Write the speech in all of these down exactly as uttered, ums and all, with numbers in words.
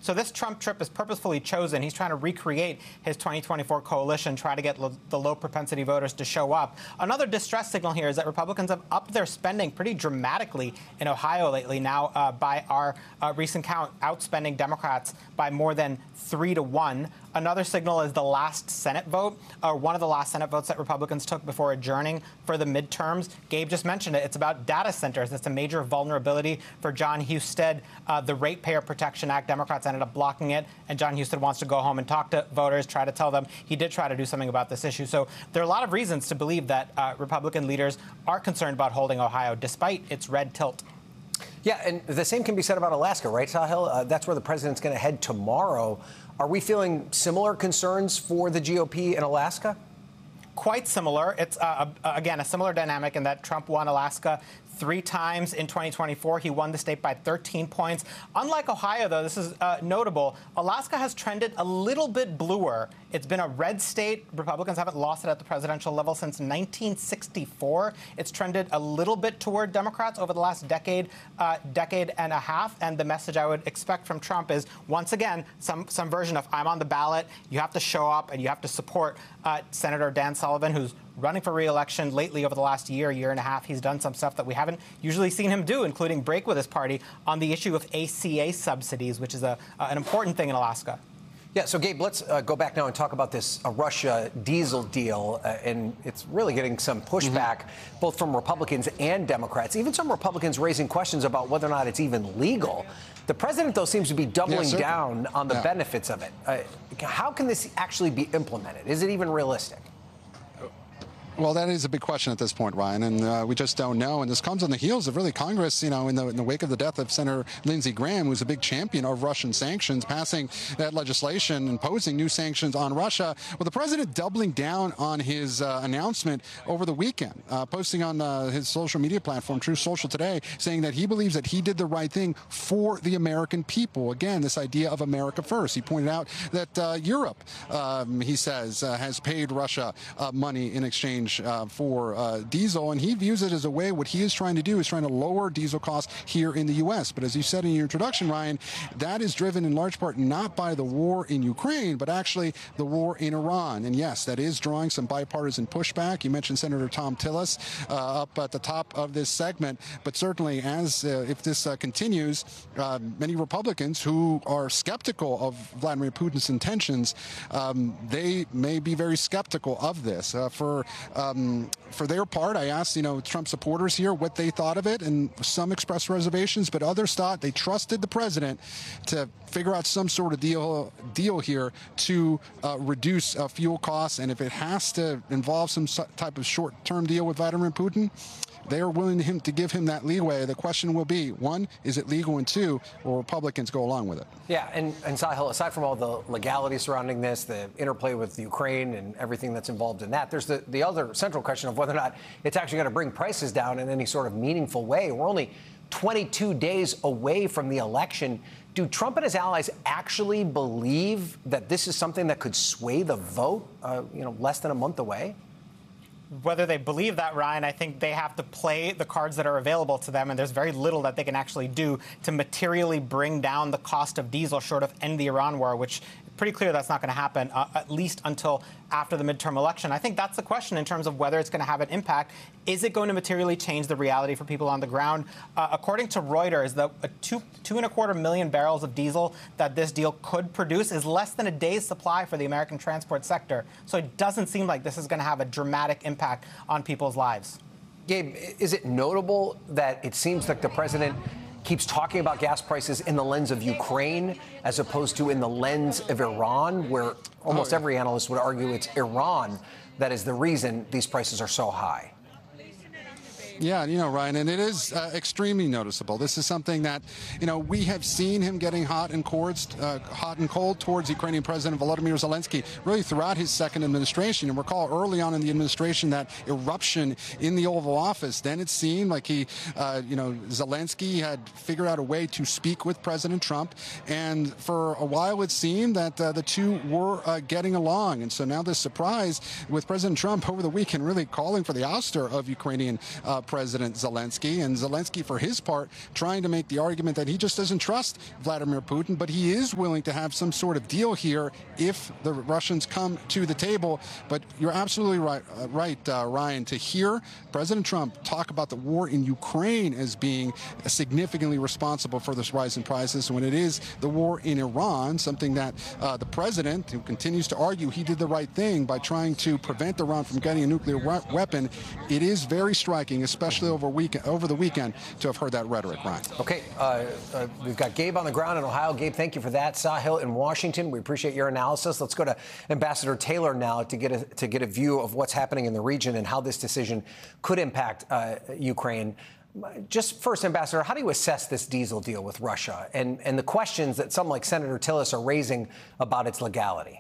So this Trump trip is purposefully chosen. He's trying to recreate his twenty twenty-four coalition, try to get lo- the low propensity voters to show up. Another distress signal here is that Republicans have upped their spending pretty dramatically in Ohio lately now, uh, by our uh, recent count, outspending Democrats by more than three to one. Another signal is the last Senate vote, or one of the last Senate votes that Republicans took before adjourning for the midterms. Gabe just mentioned it. It's about data centers. It's a major vulnerability for John Husted. Uh, the Ratepayer Protection Act, Democrats ended up blocking it, and John Husted wants to go home and talk to voters, try to tell them he did try to do something about this issue. So there are a lot of reasons to believe that uh, Republican leaders are concerned about holding Ohio, despite its red tilt. Yeah, and the same can be said about Alaska, right, Sahil? Uh, that's where the president's going to head tomorrow. Are we feeling similar concerns for the G O P in Alaska? Quite similar. It's, uh, a, again, a similar dynamic in that Trump won Alaska three times in twenty twenty-four. He won the state by thirteen points. Unlike Ohio, though, this is uh, notable, Alaska has trended a little bit bluer. It's been a red state. Republicans haven't lost it at the presidential level since nineteen sixty-four. It's trended a little bit toward Democrats over the last decade, uh, decade and a half. And the message I would expect from Trump is, once again, some, some version of I'm on the ballot. You have to show up and you have to support uh, Senator Dan Sullivan, who's running for re-election. Lately, over the last year, year and a half, he's done some stuff that we haven't usually seen him do, including break with his party on the issue of A C A subsidies, which is a, uh, an important thing in Alaska. Yeah, so, Gabe, let's uh, go back now and talk about this uh, Russia diesel deal. Uh, and it's really getting some pushback, mm-hmm. both from Republicans and Democrats, even some Republicans raising questions about whether or not it's even legal. The president, though, seems to be doubling yeah, down on the yeah. benefits of it. Uh, how can this actually be implemented? Is it even realistic? Well, that is a big question at this point, Ryan, and uh, we just don't know. And this comes on the heels of really Congress, you know, in the, in the wake of the death of Senator Lindsey Graham, who's a big champion of Russian sanctions, passing that legislation, imposing new sanctions on Russia. Well, the president doubling down on his uh, announcement over the weekend, uh, posting on uh, his social media platform, Truth Social today, saying that he believes that he did the right thing for the American people. Again, this idea of America first. He pointed out that uh, Europe, um, he says, uh, has paid Russia uh, money in exchange Uh, for uh, diesel, and he views it as a way. What he is trying to do is trying to lower diesel costs here in the U S. But as you said in your introduction, Ryan, that is driven in large part not by the war in Ukraine, but actually the war in Iran. And yes, that is drawing some bipartisan pushback. You mentioned Senator Thom Tillis uh, up at the top of this segment, but certainly as uh, if this uh, continues, uh, many Republicans who are skeptical of Vladimir Putin's intentions, um, they may be very skeptical of this. Uh, for Um, for their part, I asked, you know, Trump supporters here what they thought of it, and some expressed reservations, but others thought they trusted the president to figure out some sort of deal deal here to uh, reduce uh, fuel costs, and if it has to involve some type of short-term deal with Vladimir Putin, they are willing to, him, to give him that leeway. The question will be, one, is it legal? And two, will Republicans go along with it? Yeah, and, and Sahil, aside from all the legality surrounding this, the interplay with Ukraine and everything that's involved in that, there's the, the other central question of whether or not it's actually going to bring prices down in any sort of meaningful way. We're only twenty-two days away from the election. Do Trump and his allies actually believe that this is something that could sway the vote, uh, you know, less than a month away? Whether they believe that, Ryan, I think they have to play the cards that are available to them, and there's very little that they can actually do to materially bring down the cost of diesel short of end the Iran war, which pretty clear that's not going to happen, uh, at least until after the midterm election. I think that's the question in terms of whether it's going to have an impact. Is it going to materially change the reality for people on the ground? Uh, according to Reuters, the uh, two, two and a quarter million barrels of diesel that this deal could produce is less than a day's supply for the American transport sector. So it doesn't seem like this is going to have a dramatic impact on people's lives. Gabe, is it notable that it seems like the president keeps talking about gas prices in the lens of Ukraine as opposed to in the lens of Iran, where almost every analyst would argue it's Iran that is the reason these prices are so high? Yeah, you know, Ryan, and it is uh, extremely noticeable. This is something that, you know, we have seen him getting hot and cold, uh, hot and cold towards Ukrainian President Volodymyr Zelensky really throughout his second administration. And recall early on in the administration that eruption in the Oval Office. Then it seemed like he, uh, you know, Zelensky had figured out a way to speak with President Trump. And for a while, it seemed that uh, the two were uh, getting along. And so now this surprise with President Trump over the weekend really calling for the ouster of Ukrainian uh, President Zelensky. And Zelensky, for his part, trying to make the argument that he just doesn't trust Vladimir Putin, but he is willing to have some sort of deal here if the Russians come to the table. But you're absolutely right, uh, right uh, Ryan, to hear President Trump talk about the war in Ukraine as being significantly responsible for this rise in prices, when it is the war in Iran, something that uh, the president, who continues to argue he did the right thing by trying to prevent Iran from getting a nuclear we weapon, it is very striking, especially over, week over the weekend, to have heard that rhetoric, Ryan. Okay, uh, uh, we've got Gabe on the ground in Ohio. Gabe, thank you for that. Sahil in Washington, we appreciate your analysis. Let's go to Ambassador Taylor now to get a, to get a view of what's happening in the region and how this decision could impact uh, Ukraine. Just first, Ambassador, how do you assess this diesel deal with Russia and, and the questions that some like Senator Tillis are raising about its legality?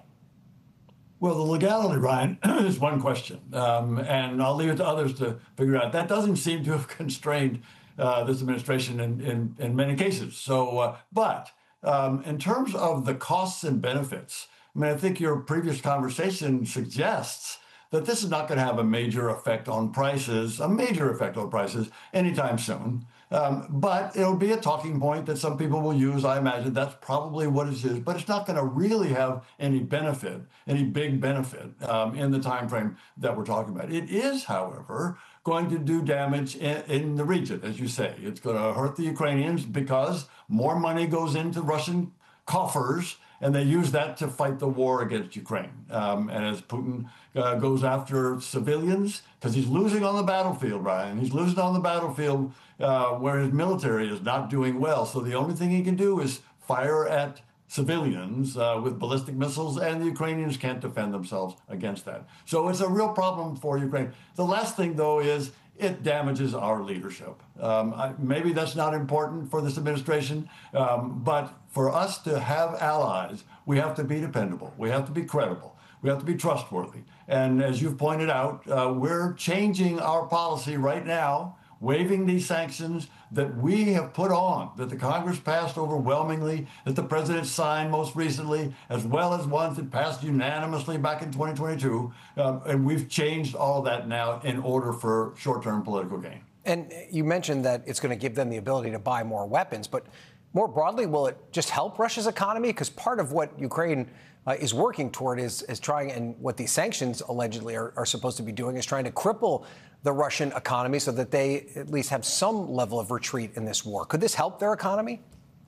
Well, the legality, Ryan, is one question, um, and I'll leave it to others to figure out. That doesn't seem to have constrained uh, this administration in, in, in many cases. So, uh, but um, in terms of the costs and benefits, I mean, I think your previous conversation suggests that this is not going to have a major effect on prices, a major effect on prices anytime soon. Um, but it'll be a talking point that some people will use. I imagine that's probably what it is. But it's not going to really have any benefit, any big benefit um, in the time frame that we're talking about. It is, however, going to do damage in, in the region, as you say. It's going to hurt the Ukrainians because more money goes into Russian coffers, and they use that to fight the war against Ukraine. Um, and as Putin uh, goes after civilians, because he's losing on the battlefield, Ryan, he's losing on the battlefield uh, where his military is not doing well. So the only thing he can do is fire at civilians uh, with ballistic missiles, and the Ukrainians can't defend themselves against that. So it's a real problem for Ukraine. The last thing, though, is it damages our leadership. Um, I, maybe that's not important for this administration, um, but for us to have allies, we have to be dependable. We have to be credible. We have to be trustworthy. And as you've pointed out, uh, we're changing our policy right now, waiving these sanctions that we have put on, that the Congress passed overwhelmingly, that the president signed most recently, as well as ones that passed unanimously back in twenty twenty-two. Um, and we've changed all of that now in order for short-term political gain. And you mentioned that it's going to give them the ability to buy more weapons, but more broadly, will it just help Russia's economy? Because part of what Ukraine uh, is working toward is, is trying, and what these sanctions allegedly are, are supposed to be doing, is trying to cripple the Russian economy so that they at least have some level of retreat in this war. Could this help their economy?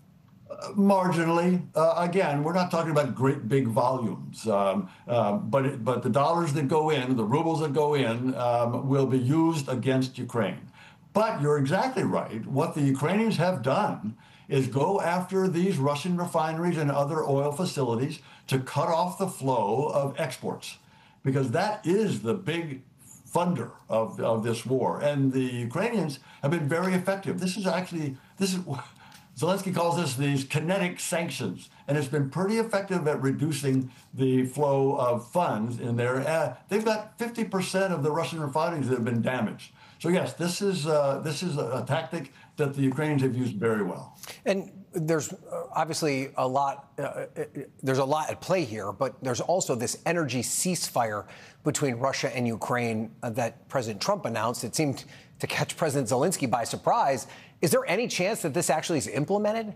Uh, marginally. Uh, again, we're not talking about great big volumes, um, uh, but it, but the dollars that go in, the rubles that go in, um, will be used against Ukraine. But you're exactly right. What the Ukrainians have done is go after these Russian refineries and other oil facilities to cut off the flow of exports, because that is the big funder of, of this war. And the Ukrainians have been very effective. This is actually, this is, Zelensky calls this these kinetic sanctions, and it's been pretty effective at reducing the flow of funds in there. Uh, they've got fifty percent of the Russian refineries that have been damaged. So yes, this is uh, this is a, a tactic that the Ukrainians have used very well. And there's obviously a lot. Uh, there's a lot at play here, but there's also this energy ceasefire between Russia and Ukraine uh, that President Trump announced. It seemed to catch President Zelensky by surprise. Is there any chance that this actually is implemented?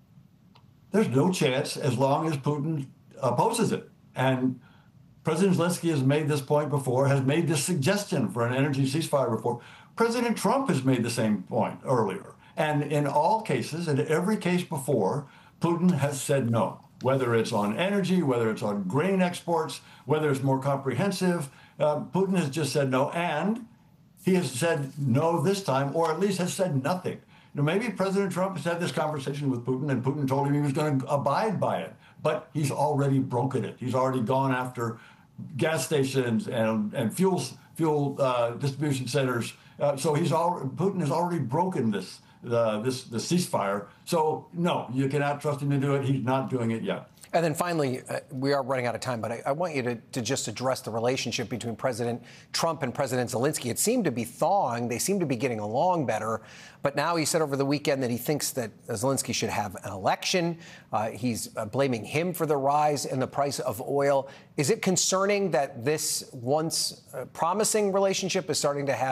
There's no chance as long as Putin opposes it. And President Zelensky has made this point before, has made this suggestion for an energy ceasefire before. President Trump has made the same point earlier. And in all cases, in every case before, Putin has said no, whether it's on energy, whether it's on grain exports, whether it's more comprehensive. Uh, Putin has just said no. And he has said no this time, or at least has said nothing. Now, maybe President Trump has had this conversation with Putin, and Putin told him he was going to abide by it. But he's already broken it. He's already gone after gas stations and, and fuel, fuel uh, distribution centers. Uh, so he's al- Putin has already broken this, uh, this, the ceasefire. So, no, you cannot trust him to do it. He's not doing it yet. And then finally, uh, we are running out of time, but I, I want you to, to just address the relationship between President Trump and President Zelensky. It seemed to be thawing. They seem to be getting along better. But now he said over the weekend that he thinks that Zelensky should have an election. Uh, he's uh, blaming him for the rise in the price of oil. Is it concerning that this once uh, promising relationship is starting to have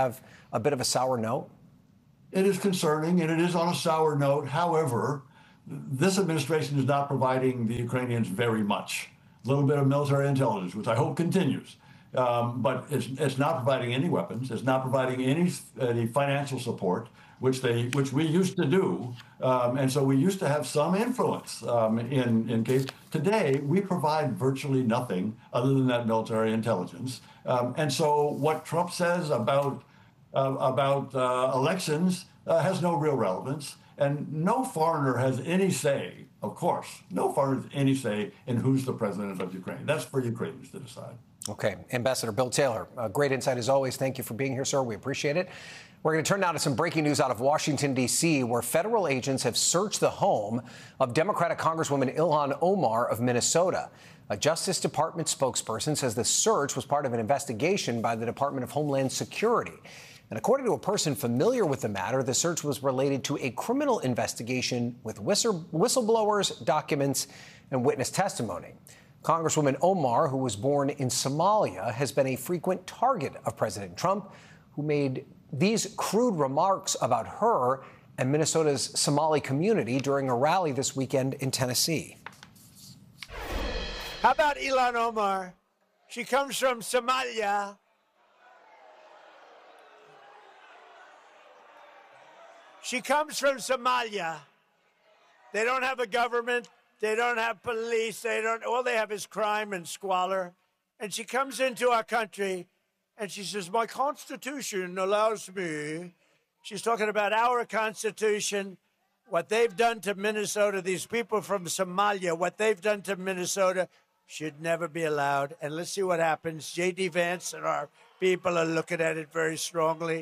a bit of a sour note? It is concerning, and it is on a sour note. However, this administration is not providing the Ukrainians very much. A little bit of military intelligence, which I hope continues. Um, but it's, it's not providing any weapons. It's not providing any, any financial support, which they which we used to do. Um, and so we used to have some influence um, in, in case. Today, we provide virtually nothing other than that military intelligence. Um, and so what Trump says about Uh, about uh, elections uh, has no real relevance, and no foreigner has any say, of course, no foreigner has any say in who's the president of Ukraine. That's for Ukrainians to decide. Okay. Ambassador Bill Taylor, uh, great insight as always. Thank you for being here, sir. We appreciate it. We're going to turn now to some breaking news out of Washington, D C, where federal agents have searched the home of Democratic Congresswoman Ilhan Omar of Minnesota. A Justice Department spokesperson says the search was part of an investigation by the Department of Homeland Security. And according to a person familiar with the matter, the search was related to a criminal investigation with whistle- whistleblowers, documents, and witness testimony. Congresswoman Omar, who was born in Somalia, has been a frequent target of President Trump, who made these crude remarks about her and Minnesota's Somali community during a rally this weekend in Tennessee. How about Ilhan Omar? She comes from Somalia. She comes from Somalia. They don't have a government. They don't have police. They don't. All they have is crime and squalor. And she comes into our country, and she says, "My Constitution allows me." She's talking about our Constitution, what they've done to Minnesota. These people from Somalia, what they've done to Minnesota, should never be allowed. And let's see what happens. J D. Vance and our people are looking at it very strongly.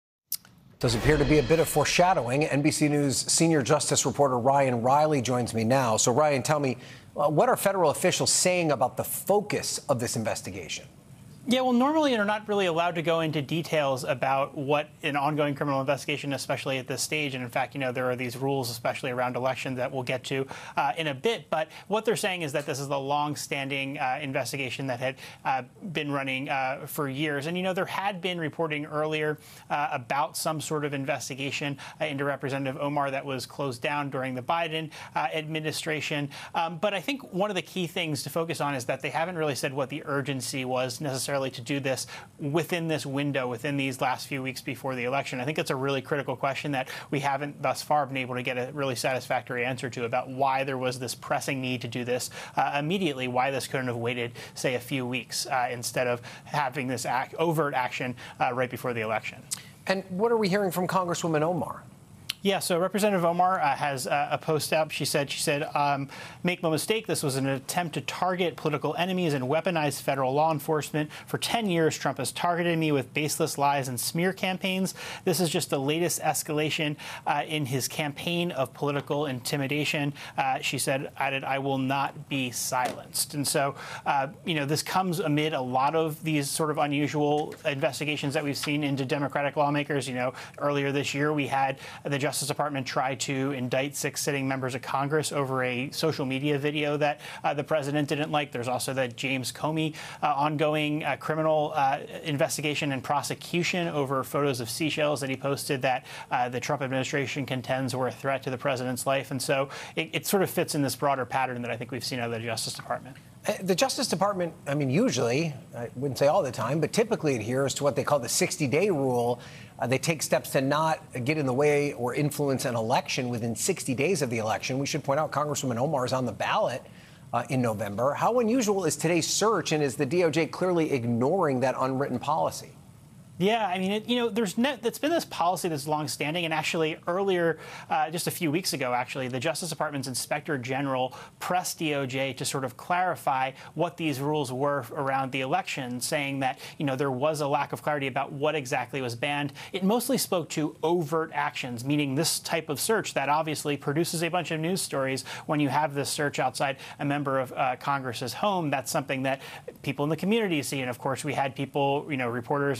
Does appear to be a bit of foreshadowing. N B C News senior justice reporter Ryan Riley joins me now. So, Ryan, tell me, uh, what are federal officials saying about the focus of this investigation? Yeah, well, normally they're not really allowed to go into details about what an ongoing criminal investigation, especially at this stage. And in fact, you know, there are these rules, especially around elections, that we'll get to uh, in a bit. But what they're saying is that this is the long-standing uh, investigation that had uh, been running uh, for years. And, you know, there had been reporting earlier uh, about some sort of investigation uh, into Representative Omar that was closed down during the Biden uh, administration. Um, but I think one of the key things to focus on is that they haven't really said what the urgency was necessarily to do this within this window, within these last few weeks before the election. I think it's a really critical question that we haven't thus far been able to get a really satisfactory answer to about why there was this pressing need to do this uh, immediately, why this couldn't have waited, say, a few weeks uh, instead of having this act, overt action uh, right before the election. And what are we hearing from Congresswoman Omar? Yeah, so Representative Omar uh, has uh, a post up. She said, she said, um, make no mistake, this was an attempt to target political enemies and weaponize federal law enforcement. For ten years, Trump has targeted me with baseless lies and smear campaigns. This is just the latest escalation uh, in his campaign of political intimidation. Uh, she said, added, I will not be silenced. And so, uh, you know, this comes amid a lot of these sort of unusual investigations that we've seen into Democratic lawmakers. You know, earlier this year, we had the Justice Department tried to indict six sitting members of Congress over a social media video that uh, the president didn't like. There's also the James Comey uh, ongoing uh, criminal uh, investigation and prosecution over photos of seashells that he posted that uh, the Trump administration contends were a threat to the president's life. And so it, it sort of fits in this broader pattern that I think we've seen out of the Justice Department. The Justice Department, I mean, usually, I wouldn't say all the time, but typically adheres to what they call the sixty-day rule. Uh, they take steps to not get in the way or influence an election within sixty days of the election. We should point out Congresswoman Omar is on the ballot uh, in November. How unusual is today's search, and is the D O J clearly ignoring that unwritten policy? Yeah, I mean, it, you know, there's no, that's been this policy that's longstanding, and actually earlier, uh, just a few weeks ago, actually, the Justice Department's Inspector General pressed D O J to sort of clarify what these rules were around the election, saying that, you know, there was a lack of clarity about what exactly was banned. It mostly spoke to overt actions, meaning this type of search that obviously produces a bunch of news stories. When you have this search outside a member of uh, Congress's home, that's something that people in the community see. And of course, we had people, you know, reporters, including Fox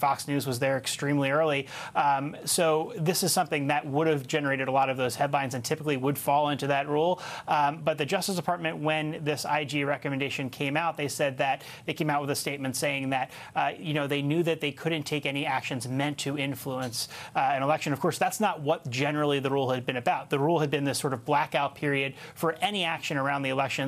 Fox News was there extremely early. Um, so this is something that would have generated a lot of those headlines and typically would fall into that rule. Um, but the Justice Department, when this I G recommendation came out, they said that they came out with a statement saying that, uh, you know, they knew that they couldn't take any actions meant to influence uh, an election. Of course, that's not what generally the rule had been about. The rule had been this sort of blackout period for any action around the election